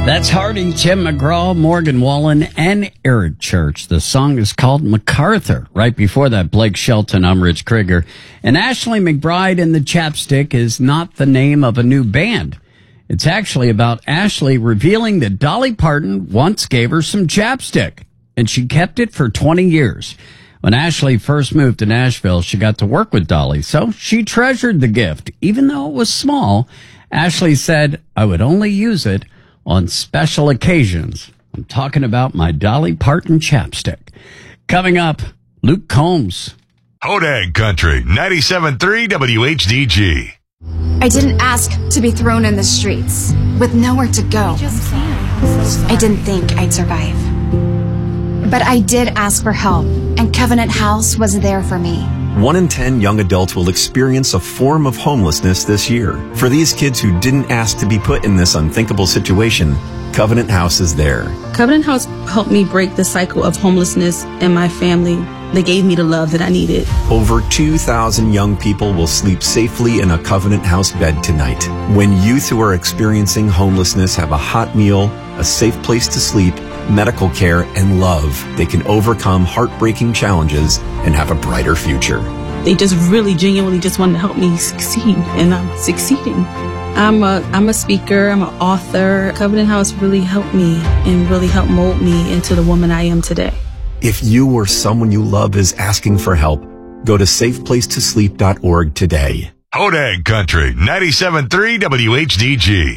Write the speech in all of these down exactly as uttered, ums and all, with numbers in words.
That's Hardy, Tim McGraw, Morgan Wallen, and Eric Church. The song is called MacArthur. Right before that, Blake Shelton, I'm Rich Krieger. And Ashley McBryde and the Chapstick is not the name of a new band. It's actually about Ashley revealing that Dolly Parton once gave her some chapstick, and she kept it for twenty years. When Ashley first moved to Nashville, she got to work with Dolly, so she treasured the gift. Even though it was small, Ashley said, I would only use it on special occasions. I'm talking about my Dolly Parton chapstick. Coming up, Luke Combs. Hodag Country, ninety-seven point three W H D G. I didn't ask to be thrown in the streets with nowhere to go. I didn't think I'd survive. But I did ask for help, and Covenant House was there for me. One in ten young adults will experience a form of homelessness this year. For these kids who didn't ask to be put in this unthinkable situation, Covenant House is there. Covenant House helped me break the cycle of homelessness in my family. They gave me the love that I needed. Over two thousand young people will sleep safely in a Covenant House bed tonight. When youth who are experiencing homelessness have a hot meal, a safe place to sleep, medical care, and love, they can overcome heartbreaking challenges and have a brighter future. They just really genuinely just wanted to help me succeed, and I'm succeeding. I'm a I'm a speaker, I'm an author. Covenant House really helped me and really helped mold me into the woman I am today. If you or someone you love is asking for help, go to safe place to sleep dot org today. Hodag Country, ninety-seven point three W H D G.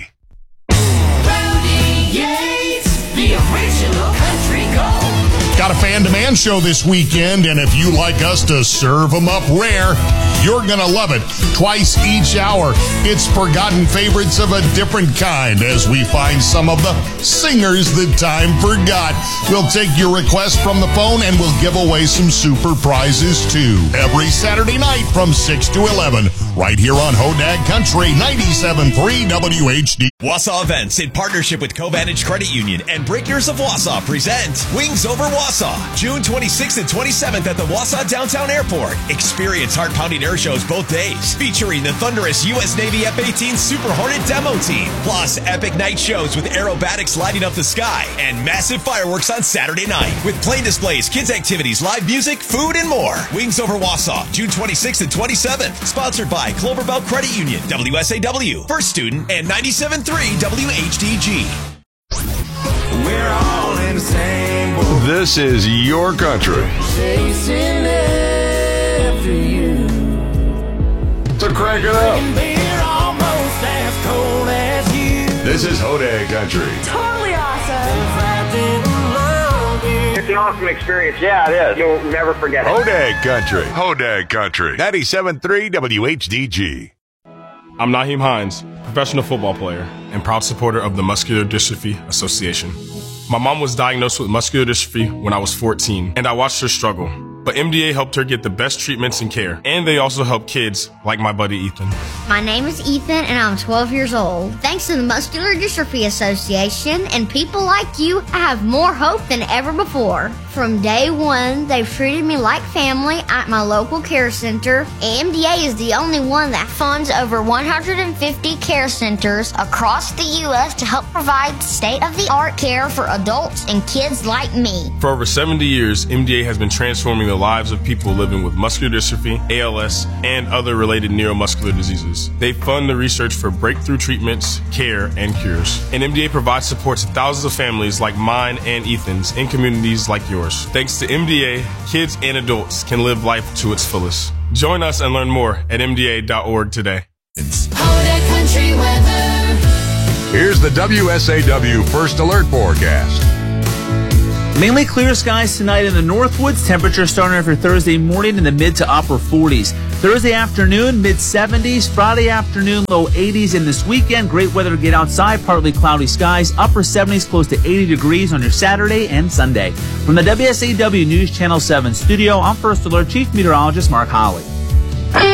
Got a fan demand show this weekend, and if you like us to serve them up rare, you're going to love it. Twice each hour, it's forgotten favorites of a different kind as we find some of the singers that time forgot. We'll take your request from the phone, and we'll give away some super prizes, too. Every Saturday night from six to eleven, right here on Hodag Country, ninety-seven point three W H D. Wausau Events, in partnership with Covantage Credit Union and Breakers of Wausau, present Wings Over Wausau, June twenty-sixth and twenty-seventh at the Wausau Downtown Airport. Experience heart-pounding air shows both days, featuring the thunderous U S Navy F eighteen Super Hornet demo team, plus epic night shows with aerobatics lighting up the sky, and massive fireworks on Saturday night, with plane displays, kids activities, live music, food, and more. Wings Over Wausau, June twenty-sixth and twenty-seventh, sponsored by Cloverbelt Credit Union, W S A W, First Student, and ninety-seven point three W H D G. We're all in the same boat. This is your country. Chasing after you. So crank it up. And beer almost as cold as you. This is Hodag Country. Totally awesome. If I didn't love you. It's an awesome experience. Yeah, it is. You'll never forget it. Hodag Country. Hodag Country. ninety-seven point three W H D G. I'm Naheem Hines, professional football player and proud supporter of the Muscular Dystrophy Association. My mom was diagnosed with muscular dystrophy when I was fourteen, and I watched her struggle. But M D A helped her get the best treatments and care, and they also help kids like my buddy Ethan. My name is Ethan, and I'm twelve years old. Thanks to the Muscular Dystrophy Association and people like you, I have more hope than ever before. From day one, they've treated me like family at my local care center. M D A is the only one that funds over one hundred fifty care centers across the U S to help provide state-of-the-art care for adults and kids like me. For over seventy years, M D A has been transforming the lives of people living with muscular dystrophy, A L S, and other related neuromuscular diseases. They fund the research for breakthrough treatments, care, and cures. And M D A provides support to thousands of families like mine and Ethan's in communities like yours. Thanks to M D A, kids and adults can live life to its fullest. Join us and learn more at M D A dot org today. Hodag Country weather. Here's the W S A W First Alert Forecast. Mainly clear skies tonight in the Northwoods. Temperatures starting after Thursday morning in the mid to upper forties. Thursday afternoon, mid seventies. Friday afternoon, low eighties. And this weekend, great weather to get outside. Partly cloudy skies. Upper seventies, close to eighty degrees on your Saturday and Sunday. From the W S A W News Channel seven studio, I'm First Alert Chief Meteorologist Mark Holly.